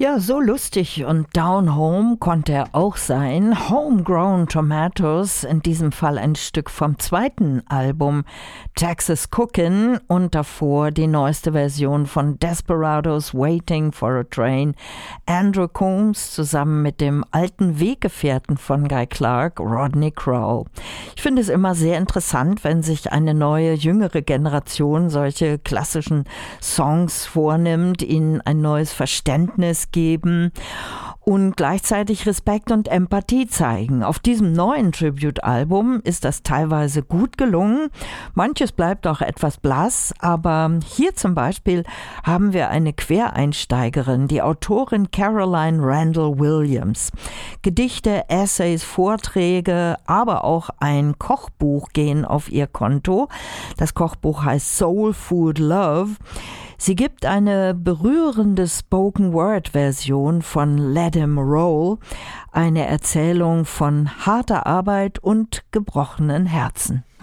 Ja, so lustig und down home konnte er auch sein. Homegrown Tomatoes, in diesem Fall ein Stück vom zweiten Album Texas Cookin' und davor die neueste Version von Desperados Waiting for a Train. Andrew Combs zusammen mit dem alten Weggefährten von Guy Clark, Rodney Crowell. Ich finde es immer sehr interessant, wenn sich eine neue, jüngere Generation solche klassischen Songs vornimmt, ihnen ein neues Verständnis geben und gleichzeitig Respekt und Empathie zeigen. Auf diesem neuen Tribute-Album ist das teilweise gut gelungen. Manches bleibt auch etwas blass, aber hier zum Beispiel haben wir eine Quereinsteigerin, die Autorin Caroline Randall Williams. Gedichte, Essays, Vorträge, aber auch ein Kochbuch gehen auf ihr Konto. Das Kochbuch heißt Soul Food Love. Sie gibt eine berührende Spoken-Word-Version von Let 'Em Roll, eine Erzählung von harter Arbeit und gebrochenen Herzen.